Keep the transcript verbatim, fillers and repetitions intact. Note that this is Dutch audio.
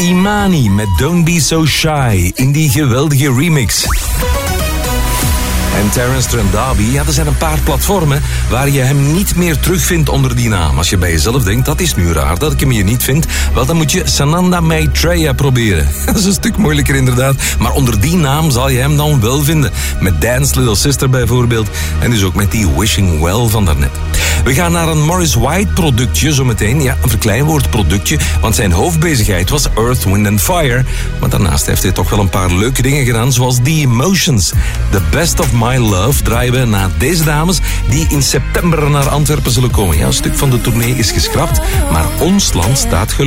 Imani met Don't Be So Shy in die geweldige remix. En Terence Trent D'Arby, ja, er zijn een paar platformen waar je hem niet meer terugvindt onder die naam. Als je bij jezelf denkt, dat is nu raar dat ik hem hier niet vind, wel dan moet je Sananda Maitreya proberen. Dat is een stuk moeilijker inderdaad, maar onder die naam zal je hem dan wel vinden. Met Dance Little Sister bijvoorbeeld en dus ook met die Wishing Well van daarnet. We gaan naar een Maurice White productje zometeen, ja, een verkleinwoord productje, want zijn hoofdbezigheid was Earth, Wind and Fire, maar daarnaast heeft hij toch wel een paar leuke dingen gedaan, zoals The Emotions. The Best of My Love draaien we na deze dames die in september naar Antwerpen zullen komen. Ja, een stuk van de tournee is geschrapt, maar ons land staat gelukkig.